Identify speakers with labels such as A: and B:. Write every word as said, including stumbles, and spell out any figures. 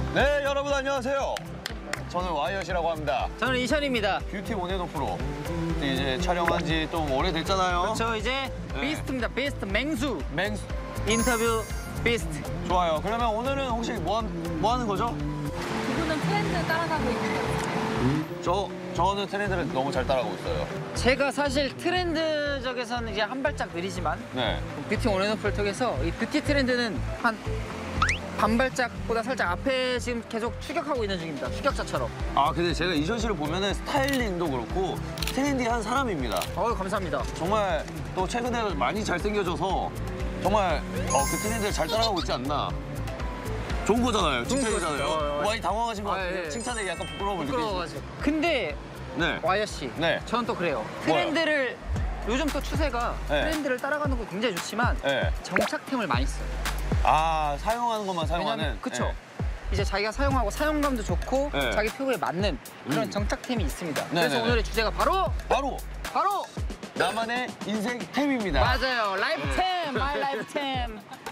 A: 네, 여러분 안녕하세요. 저는 와이엇이라고 합니다.
B: 저는 이션입니다.
A: 뷰티 온앤오 프로. 이제 촬영한 지 좀 오래됐잖아요.
B: 저 이제
A: 네.
B: 비스트입니다. 비스트 맹수.
A: 맹수.
B: 인터뷰 비스트.
A: 좋아요. 그러면 오늘은 혹시 뭐, 한, 뭐 하는 거죠?
C: 두 분은 트렌드 따라가고 있는 것 같아요.
A: 저, 저는 트렌드를 너무 잘 따라가고 있어요.
B: 제가 사실 트렌드적에서는 이제 한 발짝 느리지만
A: 네.
B: 뷰티 온앤오프를 통해서 이 뷰티 트렌드는 한 반발짝보다 살짝 앞에 지금 계속 추격하고 있는 중입니다. 추격자처럼.
A: 아, 근데 제가 이션 씨를 보면은 스타일링도 그렇고 트렌디한 사람입니다.
B: 어우, 감사합니다.
A: 정말 또 최근에 많이 잘생겨져서 정말 어, 그 트렌드를 잘 따라가고 있지 않나. 좋은 거잖아요.
B: 좋은
A: 칭찬이잖아요.
B: 거죠. 어, 어.
A: 많이 당황하신 것
B: 아,
A: 같아요.
B: 예.
A: 칭찬에 약간 부끄러움을 느끼시죠?
B: 부끄러워가지고. 근데
A: 네.
B: 와이어 씨,
A: 네.
B: 저는 또 그래요. 트렌드를 요즘 또 추세가
A: 네.
B: 트렌드를 따라가는 거 굉장히 좋지만
A: 네.
B: 정착템을 많이 써요.
A: 아, 사용하는 것만 사용하는.
B: 왜냐면 그쵸?
A: 네.
B: 이제 자기가 사용하고 사용감도 좋고
A: 네.
B: 자기 피부에 맞는 그런
A: 음.
B: 정착템이 있습니다.
A: 네,
B: 그래서
A: 네, 네.
B: 오늘의 주제가 바로
A: 바로
B: 바로
A: 나만의 인생템입니다.
B: 맞아요. 라이프템, 마이 라이프템.